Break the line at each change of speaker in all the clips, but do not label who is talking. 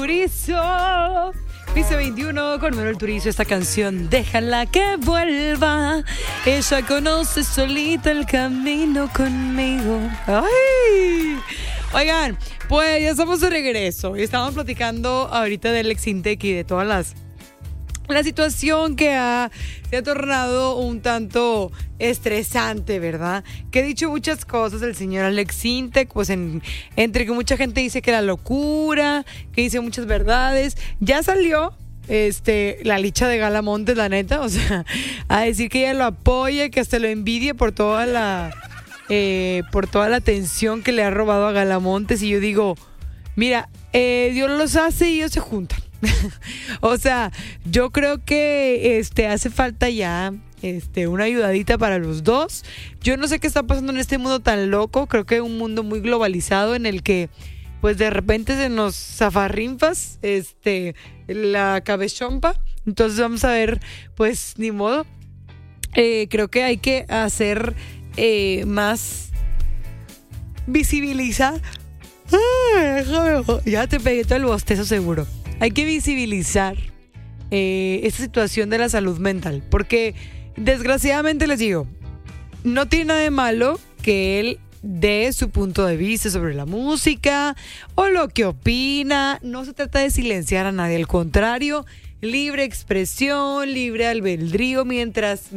Turizo. Piso 21 con Manuel Turizo, esta canción déjala que vuelva. Ella conoce solita el camino conmigo. ¡Ay! Oigan, pues ya estamos de regreso y estamos platicando ahorita del Lexintec y de todas la situación que se ha tornado un tanto estresante, ¿verdad? Que ha dicho muchas cosas el señor Lexintec, pues entre que mucha gente dice que la locura, que dice muchas verdades. Ya salió la licha de Gala Montes, la neta, o sea, a decir que ella lo apoya, que hasta lo envidia por toda la atención que le ha robado a Gala Montes. Y yo digo, mira, Dios los hace y ellos se juntan. O sea, yo creo que hace falta ya una ayudadita para los dos. Yo no sé qué está pasando en este mundo tan loco. Creo que es un mundo muy globalizado en el que pues de repente se nos zafarrinfas la cabezompa. Entonces vamos a ver, pues ni modo. Creo que hay que hacer más visibilizar. Ya te pegué todo el bostezo seguro. Hay que visibilizar esta situación de la salud mental, porque desgraciadamente les digo, no tiene nada de malo que él dé su punto de vista sobre la música o lo que opina. No se trata de silenciar a nadie, al contrario, libre expresión, libre albedrío, mientras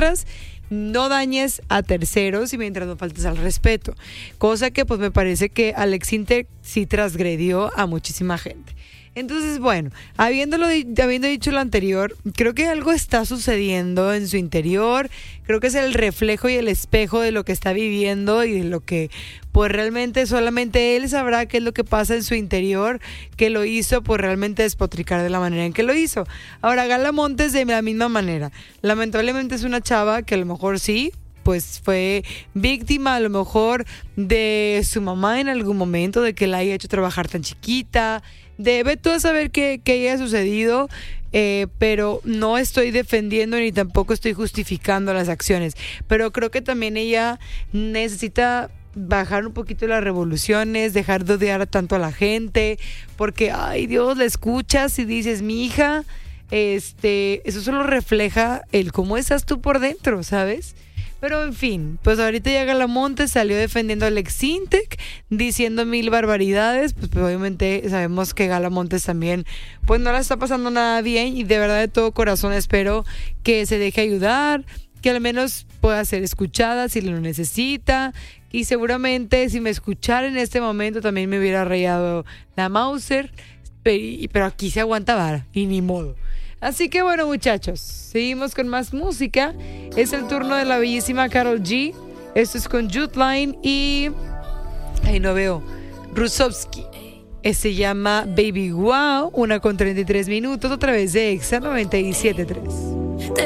no dañes a terceros y mientras no faltes al respeto, cosa que pues me parece que Lexintec sí transgredió a muchísima gente. Entonces, bueno, habiendo dicho lo anterior, creo que algo está sucediendo en su interior. Creo que es el reflejo y el espejo de lo que está viviendo y de lo que pues realmente solamente él sabrá qué es lo que pasa en su interior, que lo hizo pues realmente despotricar de la manera en que lo hizo. Ahora, Gala Montes de la misma manera. Lamentablemente es una chava que a lo mejor sí, pues fue víctima a lo mejor de su mamá en algún momento, de que la haya hecho trabajar tan chiquita. Debe tú saber qué haya sucedido, pero no estoy defendiendo ni tampoco estoy justificando las acciones. Pero creo que también ella necesita bajar un poquito las revoluciones, dejar de odiar tanto a la gente, porque, ay Dios, la escuchas y dices, mi hija, eso solo refleja el cómo estás tú por dentro, ¿sabes? Pero en fin, pues ahorita ya Gala Montes salió defendiendo a Lexintec, diciendo mil barbaridades. Pues obviamente sabemos que Gala Montes también pues no la está pasando nada bien, y de verdad de todo corazón espero que se deje ayudar, que al menos pueda ser escuchada si lo necesita. Y seguramente si me escuchara en este momento también me hubiera rayado la Mauser, pero aquí se aguanta vara y ni modo. Así que bueno, muchachos, seguimos con más música. Es el turno de la bellísima Karol G. Esto es con Jutline y... ahí no veo. Rusovsky. Se llama Baby Wow. 1:33 otra vez de Exa 97.3.